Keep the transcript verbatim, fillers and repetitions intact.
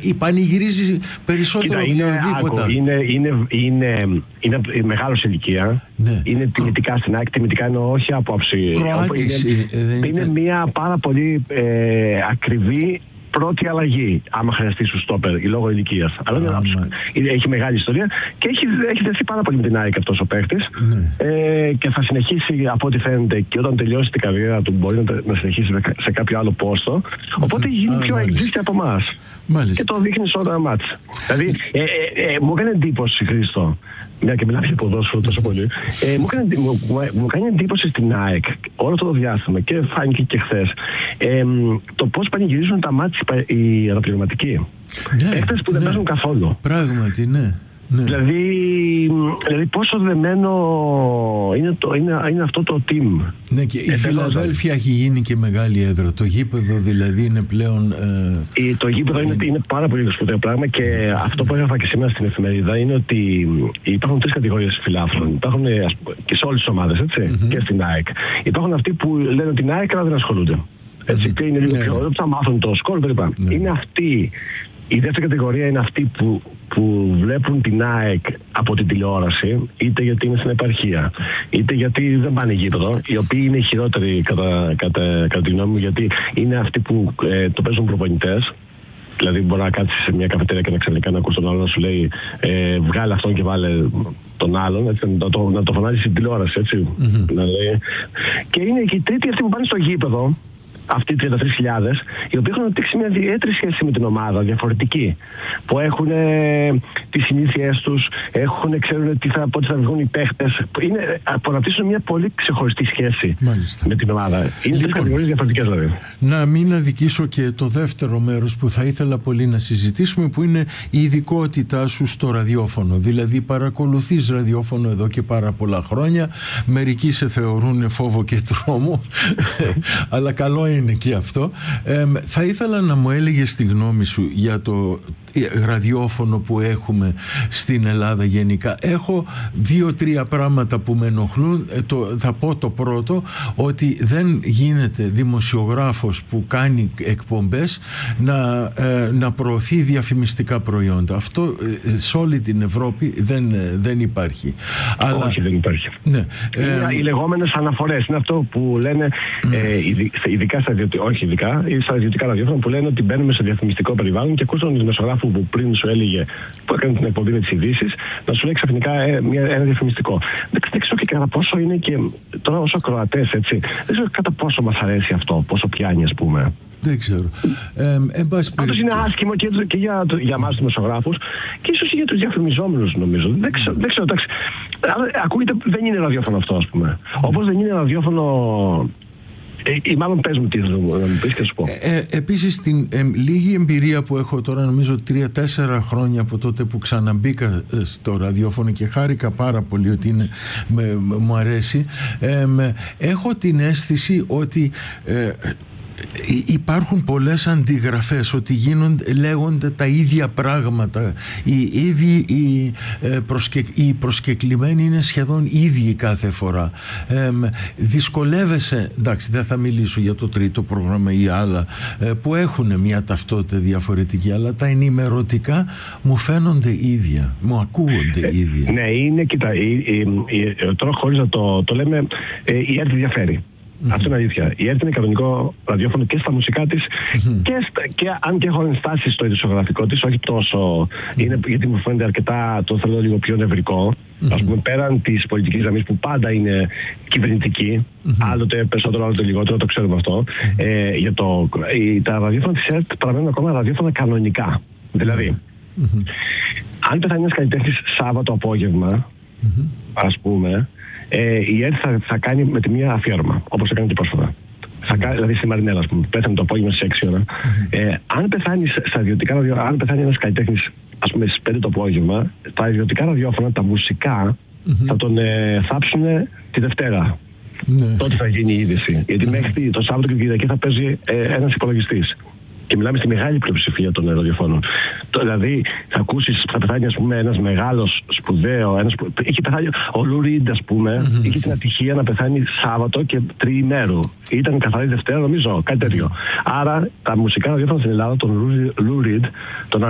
ή πανηγυρίζει περισσότερο Κοίτα, είναι, άκου, είναι, είναι, είναι, είναι μεγάλο σε ηλικία. Ναι. Είναι τιμητικά στην ΑΕΚ. Τιμητικά εννοώ όχι απόψη. Κροάτης, είναι, είναι, είναι μια πάρα πολύ ε, ακριβή πρώτη αλλαγή, άμα χρειαστεί σου στόπερ, λόγω ηλικίας. Αλλά είναι, έχει μεγάλη ιστορία και έχει, έχει δεθεί πάρα πολύ με την ΑΕΚ αυτός ο παίχτης. Ναι. Ε, και θα συνεχίσει από ό,τι φαίνεται και όταν τελειώσει την καριέρα του μπορεί να, να συνεχίσει σε κάποιο άλλο πόστο. Οπότε γίνει πιο εξίστη από εμάς. Και το δείχνει σε όλα τα μάτς. Δηλαδή, ε, ε, ε, μου έκανε εντύπωση, Χρήστο, μια και μιλάμε για ποδόσφαιρο τόσο πολύ, ε, μου, έκανε, μου, μου κάνει εντύπωση στην ΑΕΚ όλο αυτό το διάστημα και φάνηκε και χθες ε, το πώς πανηγυρίζουν τα μάτς οι αναπληρωματικοί. Ναι, Έκτες που δεν ναι. παίζουν καθόλου. Πράγματι, ναι. Ναι. Δηλαδή, δηλαδή πόσο δεμένο είναι, το, είναι, είναι αυτό το team. Ναι, και η ε, Φιλαδέλφια έχει γίνει και μεγάλη έδρα. Το γήπεδο δηλαδή είναι πλέον... Ε... Η, το γήπεδο είναι, είναι πάρα πολύ σπουδαίο πράγμα και mm. αυτό που έγραφα και σήμερα στην εφημερίδα είναι ότι υπάρχουν τρεις κατηγορίες φιλάθλων. Υπάρχουν ας, και σε όλες τις ομάδες, έτσι, mm-hmm. και στην ΑΕΚ. Υπάρχουν αυτοί που λένε ότι την ΑΕΚ αλλά δεν ασχολούνται. Έτσι, mm-hmm. και είναι λίγο yeah. πιο ωραίο, θα μάθουν το σκορ κλπ. Yeah. Είναι αυτοί. Η δεύτερη κατηγορία είναι αυτοί που, που βλέπουν την ΑΕΚ από την τηλεόραση, είτε γιατί είναι στην επαρχία, είτε γιατί δεν πάνε γήπεδο, οι οποίοι είναι χειρότεροι κατά, κατά, κατά τη γνώμη μου, γιατί είναι αυτοί που ε, το παίζουν προπονητές. Δηλαδή, μπορεί να κάτσει σε μια καφετέρια και να ξαφνικά να ακούσει τον άλλον να σου λέει ε, βγάλε αυτόν και βάλε τον άλλον, έτσι, να, το, να το φωνάζει στην τηλεόραση, έτσι. Mm-hmm. Να λέει. Και είναι και οι τρίτοι αυτοί που πάνε στο γήπεδο. Αυτοί οι τριάντα τρεις χιλιάδες, οι οποίοι έχουν αναπτύξει μια ιδιαίτερη σχέση με την ομάδα, διαφορετική. Που έχουν ε, τις συνήθειές τους, έχουν, ξέρουν τι θα, πότε θα βγουν οι παίχτες. Είναι, αναπτύσσουν μια πολύ ξεχωριστή σχέση Μάλιστα. με την ομάδα. Είναι λοιπόν, τρεις κατηγορίες διαφορετικές δηλαδή. Να μην αδικήσω και το δεύτερο μέρος που θα ήθελα πολύ να συζητήσουμε, που είναι η ειδικότητά σου στο ραδιόφωνο. Δηλαδή, παρακολουθείς ραδιόφωνο εδώ και πάρα πολλά χρόνια. Μερικοί σε θεωρούν φόβο και τρόμο, αλλά καλό είναι και αυτό. Ε, θα ήθελα να μου έλεγες τη γνώμη σου για το ραδιόφωνο που έχουμε στην Ελλάδα γενικά. Έχω δύο-τρία πράγματα που με ενοχλούν. Ε, το, θα πω το πρώτο, ότι δεν γίνεται δημοσιογράφος που κάνει εκπομπές να, ε, να προωθεί διαφημιστικά προϊόντα. Αυτό ε, σε όλη την Ευρώπη δεν, ε, δεν υπάρχει. Αλλά, όχι, δεν υπάρχει. Ναι, είναι ε, οι λεγόμενες αναφορές. Είναι αυτό που λένε ε, ειδικά στα ιδιωτικά, όχι ειδικά, ή στα ιδιωτικά ραδιόφωνα που λένε ότι μπαίνουμε σε διαφημιστικό περιβάλλον και ακούσαν τον δημοσιογράφο που πριν σου έλεγε, που έκανε την εκπομπή με τις ειδήσεις, να σου λέει ξαφνικά ε, μια, ένα διαφημιστικό. Δεν, δεν ξέρω και κατά πόσο είναι και τώρα όσο Κροατές, έτσι. Δεν ξέρω κατά πόσο μας αρέσει αυτό, πόσο πιάνει, ας πούμε. Δεν ξέρω. Ε, εν πάση Πάντως είναι άσχημο και, και για, για εμάς τους δημοσιογράφους και ίσως και για τους διαφημιζόμενους, νομίζω. Δεν ξέρω, δεν ξέρω εντάξει. Αλλά ακούγεται, δεν είναι ραδιόφωνο αυτό, ας πούμε. Mm. Όπως δεν είναι ραδιόφωνο. Ή μάλλον πες μου τι να μου πεις και σου πω. Ε, επίσης, την ε, λίγη εμπειρία που έχω τώρα, νομίζω τρία-τέσσερα χρόνια από τότε που ξαναμπήκα στο ραδιόφωνο και χάρηκα πάρα πολύ ότι είναι, με, μου αρέσει, ε, με, έχω την αίσθηση ότι ε, υπάρχουν πολλές αντιγραφές, ότι γίνονται, λέγονται τα ίδια πράγματα, οι ίδιοι οι, προσκε, οι προσκεκλημένοι είναι σχεδόν ίδιοι κάθε φορά. ε, δυσκολεύεσαι, εντάξει, δεν θα μιλήσω για το τρίτο πρόγραμμα ή άλλα ε, που έχουν μια ταυτότητα διαφορετική, αλλά τα ενημερωτικά μου φαίνονται ίδια, μου ακούγονται ε, ίδια. Ναι, είναι, κοίτα, η, η, η, τώρα χωρίς να το, το λέμε, ε, η ΕΡΤ διαφέρει. Mm-hmm. Αυτό είναι αλήθεια. Η ΕΡΤ είναι κανονικό ραδιόφωνο και στα μουσικά της mm-hmm. και, και αν και έχω ενστάσεις στο ειδησιογραφικό της, όχι τόσο, mm-hmm. είναι, γιατί μου φαίνεται αρκετά, το θέλω λίγο πιο νευρικό. Mm-hmm. Ας πούμε, πέραν της πολιτικής γραμμής που πάντα είναι κυβερνητική, mm-hmm. άλλοτε περισσότερο, άλλοτε λιγότερο, το ξέρουμε αυτό. Mm-hmm. Ε, για το, η, τα ραδιόφωνα της ΕΡΤ παραμένουν ακόμα ραδιόφωνα κανονικά. Δηλαδή, mm-hmm. αν πεθάνει ένας καλλιτέχνης Σάββατο απόγευμα, mm-hmm. ας πούμε, Ε, η ΕΡΤ θα, θα κάνει με τη μία αφιέρωμα, όπως έκανε και πρόσφατα. Θα κάνει, δηλαδή στη Μαρινέλα, ας πούμε, πέθανε το απόγευμα στις έξι ώρα. Mm-hmm. Ε, αν πεθάνει στα ιδιωτικά ραδιόφωνα, αν πεθάνει ένας καλλιτέχνης, ας πούμε, στις πέντε το απόγευμα, τα ιδιωτικά ραδιόφωνα, τα μουσικά, mm-hmm. θα τον ε, θάψουν τη Δευτέρα. Mm-hmm. Τότε θα γίνει η είδηση. Γιατί mm-hmm. μέχρι το Σάββατο και την Κυριακή θα παίζει ε, ένας υπολογιστής. Και μιλάμε στη μεγάλη πλειοψηφία των ραδιοφώνων. Δηλαδή, θα ακούσεις, θα πεθάνει, ας πούμε, ένας μεγάλος σπουδαίο. Ένας, είχε πεθάνει ο Λου Ριντ, ας πούμε, mm-hmm. είχε την ατυχία να πεθάνει Σάββατο και τριημέρου. Ήταν καθαρή Δευτέρα, νομίζω, κάτι τέτοιο. Άρα, τα μουσικά ραδιόφωνα στην Ελλάδα, τον Λου Ριντ, τον